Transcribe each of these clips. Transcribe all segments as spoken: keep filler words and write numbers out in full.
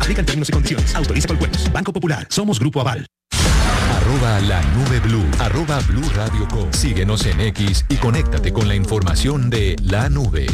Aplican términos y condiciones. Autoriza con cuentos. Banco Popular. Somos Grupo Aval. Arroba la nube blue. Arroba Blue Radio Co. Síguenos en X y conéctate con la información de la nube.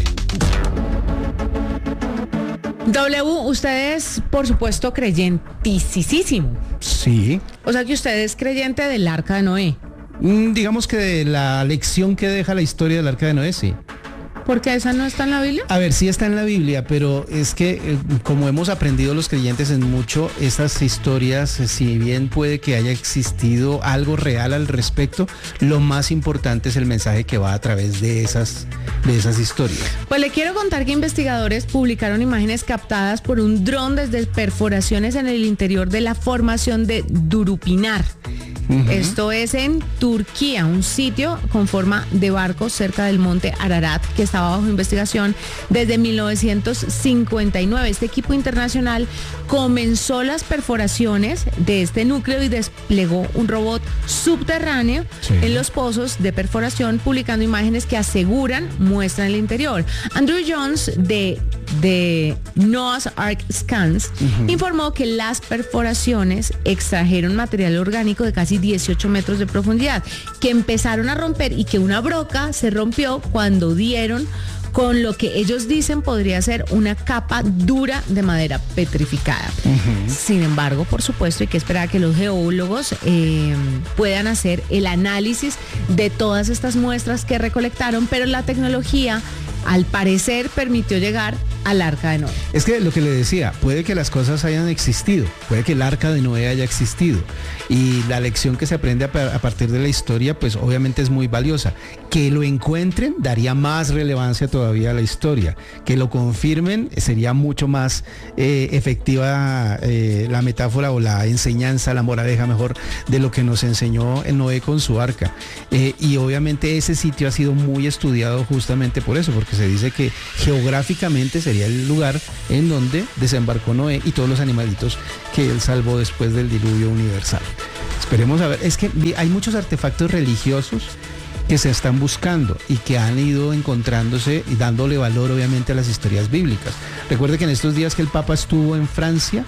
W, usted es, por supuesto, creyentisísimo. Sí. O sea que usted es creyente del Arca de Noé. Mm, digamos que de la lección que deja la historia del Arca de Noé, sí. ¿Porque esa no está en la Biblia? A ver, sí está en la Biblia, pero es que eh, como hemos aprendido los creyentes en mucho, estas historias, eh, si bien puede que haya existido algo real al respecto, lo más importante es el mensaje que va a través de esas, de esas historias. Pues le quiero contar que investigadores publicaron imágenes captadas por un dron desde perforaciones en el interior de la formación de Durupinar. Uh-huh. Esto es en Turquía, un sitio con forma de barco cerca del monte Ararat que estaba bajo investigación desde mil novecientos cincuenta y nueve. Este equipo internacional comenzó las perforaciones de este núcleo y desplegó un robot subterráneo sí. en los pozos de perforación, publicando imágenes que aseguran muestran el interior. Andrew Jones de, de Noah's Ark Scans uh-huh. informó que las perforaciones extrajeron material orgánico de casi dieciocho metros de profundidad, que empezaron a romper y que una broca se rompió cuando dieron con lo que ellos dicen podría ser una capa dura de madera petrificada. Uh-huh. Sin embargo, por supuesto, hay que esperar a que los geólogos eh, puedan hacer el análisis de todas estas muestras que recolectaron, pero la tecnología, al parecer, permitió llegar al Arca de Noé. Es que lo que le decía, puede que las cosas hayan existido, puede que el Arca de Noé haya existido, y la lección que se aprende a, a partir de la historia, pues obviamente es muy valiosa. Que lo encuentren daría más relevancia todavía a la historia, que lo confirmen sería mucho más eh, efectiva eh, la metáfora o la enseñanza, la moraleja mejor, de lo que nos enseñó el Noé con su arca. Eh, y obviamente ese sitio ha sido muy estudiado justamente por eso, porque se dice que geográficamente sería el lugar en donde desembarcó Noé y todos los animalitos que él salvó después del diluvio universal. Esperemos a ver, es que hay muchos artefactos religiosos que se están buscando y que han ido encontrándose y dándole valor obviamente a las historias bíblicas. Recuerde que en estos días que el Papa estuvo en Francia,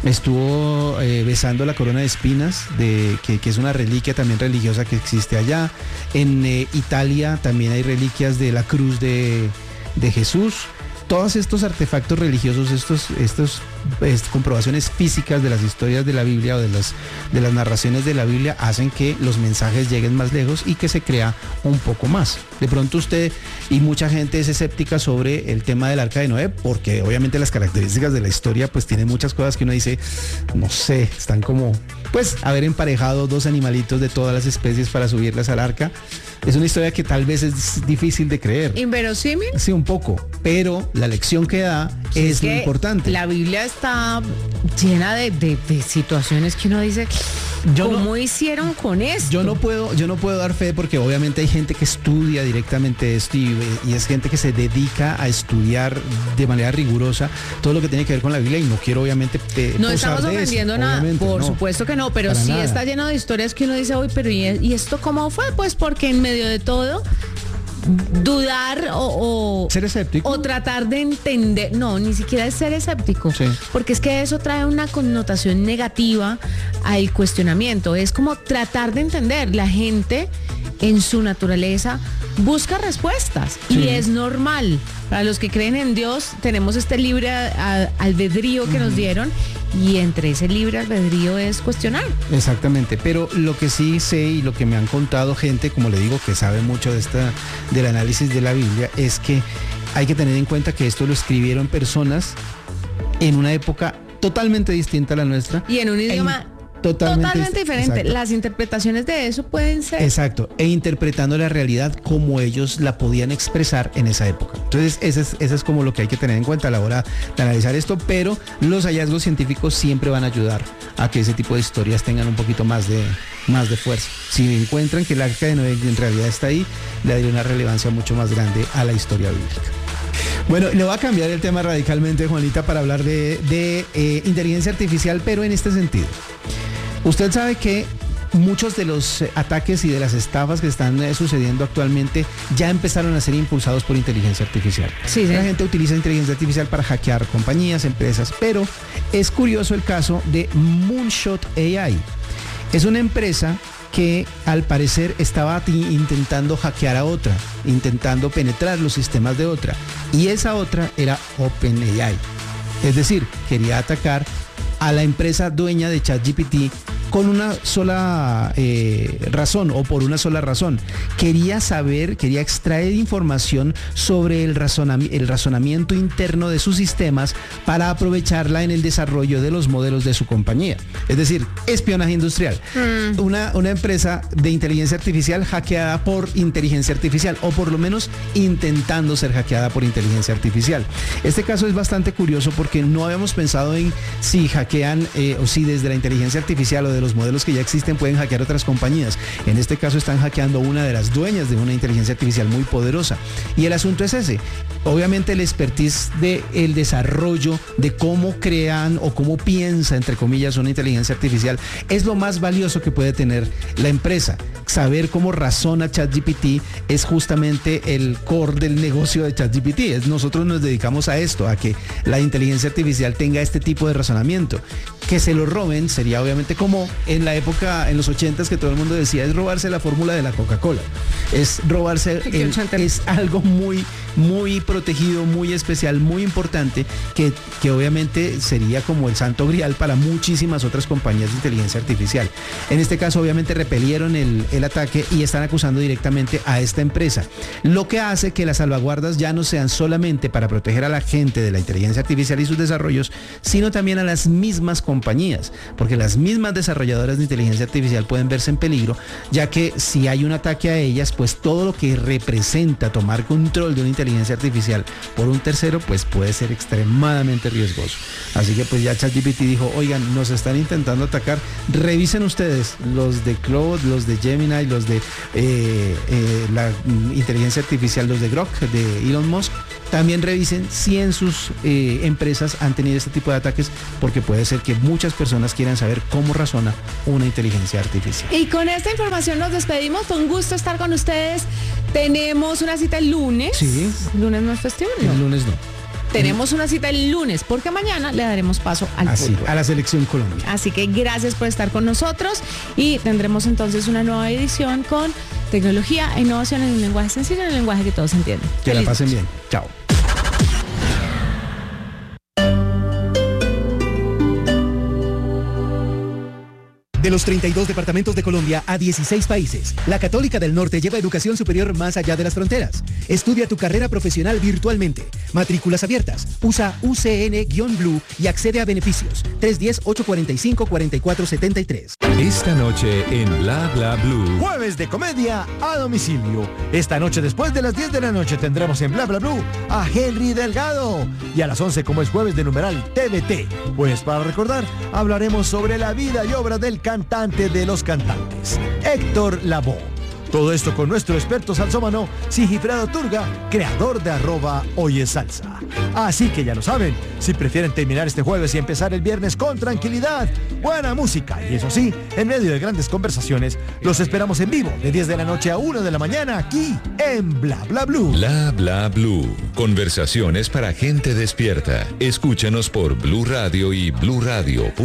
estuvo eh, besando la corona de espinas, de, que, que es una reliquia también religiosa que existe allá. En eh, Italia también hay reliquias de la cruz de, de Jesús. Todos estos artefactos religiosos, estos, estos es, comprobaciones físicas de las historias de la Biblia o de las, de las narraciones de la Biblia hacen que los mensajes lleguen más lejos y que se crea un poco más. De pronto usted y mucha gente es escéptica sobre el tema del Arca de Noé, porque obviamente las características de la historia pues tienen muchas cosas que uno dice, no sé, están como, pues haber emparejado dos animalitos de todas las especies para subirlas al arca. Es una historia que tal vez es difícil de creer. ¿Inverosímil? Sí, un poco, pero la lección que da es, es que lo importante. La Biblia está llena de, de, de situaciones que uno dice, yo ¿cómo no, hicieron con esto? Yo no puedo, yo no puedo dar fe porque obviamente hay gente que estudia directamente esto y, y es gente que se dedica a estudiar de manera rigurosa todo lo que tiene que ver con la Biblia y no quiero obviamente eh, no estamos ofendiendo eso, nada, por no, supuesto que no, pero sí nada. Está lleno de historias que uno dice, uy, pero ¿y, ¿y esto cómo fue? Pues porque en medio de todo dudar o, o ser escéptico o tratar de entender, no, ni siquiera es ser escéptico, sí. Porque es que eso trae una connotación negativa al cuestionamiento, es como tratar de entender. La gente en su naturaleza busca respuestas sí. Y es normal. Para los que creen en Dios tenemos este libre albedrío que uh-huh. nos dieron y entre ese libre albedrío es cuestionar. Exactamente, pero lo que sí sé y lo que me han contado gente, como le digo, que sabe mucho de esta del análisis de la Biblia, es que hay que tener en cuenta que esto lo escribieron personas en una época totalmente distinta a la nuestra. Y en un idioma en... Totalmente, Totalmente diferente. Exacto. Las interpretaciones de eso pueden ser. Exacto. E interpretando la realidad como ellos la podían expresar en esa época. Entonces, eso es, eso es como lo que hay que tener en cuenta a la hora de analizar esto. Pero los hallazgos científicos siempre van a ayudar a que ese tipo de historias tengan un poquito más de, más de fuerza. Si encuentran que el Arca de Noé en realidad está ahí, le daría una relevancia mucho más grande a la historia bíblica. Bueno, le voy a cambiar el tema radicalmente, Juanita, para hablar de, de eh, inteligencia artificial, pero en este sentido. Usted sabe que muchos de los eh, ataques y de las estafas que están eh, sucediendo actualmente ya empezaron a ser impulsados por inteligencia artificial. Sí, sí. La gente utiliza inteligencia artificial para hackear compañías, empresas, pero es curioso el caso de Moonshot A I. Es una empresa que al parecer estaba intentando hackear a otra, intentando penetrar los sistemas de otra, y esa otra era OpenAI. Es decir, quería atacar a la empresa dueña de ChatGPT con una sola eh, razón o por una sola razón. Quería saber, quería extraer información sobre el, razonami- el razonamiento interno de sus sistemas para aprovecharla en el desarrollo de los modelos de su compañía. Es decir, espionaje industrial. Mm. Una, una empresa de inteligencia artificial hackeada por inteligencia artificial, o por lo menos intentando ser hackeada por inteligencia artificial. Este caso es bastante curioso porque no habíamos pensado en si hackean eh, o si desde la inteligencia artificial o de los modelos que ya existen pueden hackear otras compañías. En este caso están hackeando una de las dueñas de una inteligencia artificial muy poderosa. Y el asunto es ese. Obviamente el expertise del desarrollo de cómo crean o cómo piensa, entre comillas, una inteligencia artificial es lo más valioso que puede tener la empresa. Saber cómo razona ChatGPT es justamente el core del negocio de ChatGPT. Es, nosotros nos dedicamos a esto, a que la inteligencia artificial tenga este tipo de razonamiento. Que se lo roben sería obviamente como en la época, en los ochentas, que todo el mundo decía, es robarse la fórmula de la Coca-Cola. Es robarse, el, es algo muy, muy protegido, muy especial, muy importante, que, que obviamente sería como el santo grial para muchísimas otras compañías de inteligencia artificial. En este caso, obviamente, repelieron el, el ataque y están acusando directamente a esta empresa. Lo que hace que las salvaguardas ya no sean solamente para proteger a la gente de la inteligencia artificial y sus desarrollos, sino también a las mismas compañías, porque las mismas desarrolladoras de inteligencia artificial pueden verse en peligro, ya que si hay un ataque a ellas, pues todo lo que representa tomar control de una inteligencia artificial por un tercero, pues puede ser extremadamente riesgoso. Así que pues ya ChatGPT dijo, oigan, nos están intentando atacar, revisen ustedes los de Claude, los de Gemini, los de eh, eh, la inteligencia artificial, los de Grok, de Elon Musk. También revisen si en sus eh, empresas han tenido este tipo de ataques, porque puede ser que muchas personas quieran saber cómo razona una inteligencia artificial. Y con esta información nos despedimos. Fue un gusto estar con ustedes. Tenemos una cita el lunes. Sí. ¿El lunes no es festivo? No. El lunes no. Tenemos una cita el lunes, porque mañana le daremos paso al Así, fútbol. a la selección Colombia. Así que gracias por estar con nosotros y tendremos entonces una nueva edición con tecnología e innovación en un lenguaje sencillo, en el lenguaje que todos entienden. Que Feliz la pasen noche. bien. Chao. De los treinta y dos departamentos de Colombia a dieciséis países, la Católica del Norte lleva educación superior más allá de las fronteras. Estudia tu carrera profesional virtualmente. Matrículas abiertas. Usa U C N Blue y accede a beneficios. tres uno cero, ocho cuatro cinco, cuatro cuatro siete tres. Esta noche en Bla Bla Blue. Jueves de comedia a domicilio. Esta noche después de las diez de la noche tendremos en Bla Bla Blue a Henry Delgado. Y a las once, como es jueves de numeral T V T. Pues para recordar, hablaremos sobre la vida y obra del cantante de los cantantes, Héctor Lavoe. Todo esto con nuestro experto salsómano Sigifredo Turga, creador de arroba Oye Salsa. Así que ya lo saben, si prefieren terminar este jueves y empezar el viernes con tranquilidad, buena música y eso sí, en medio de grandes conversaciones, los esperamos en vivo de diez de la noche a una de la mañana aquí en Bla Bla Blue. Bla Bla Blue. Conversaciones para gente despierta. Escúchanos por Blue Radio y blue radio punto com.